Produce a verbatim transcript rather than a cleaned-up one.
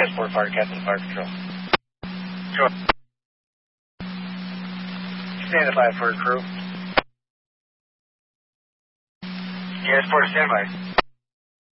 Transport Fire, Captain Fire Control. Sure. Stand by for a crew. Transport standby.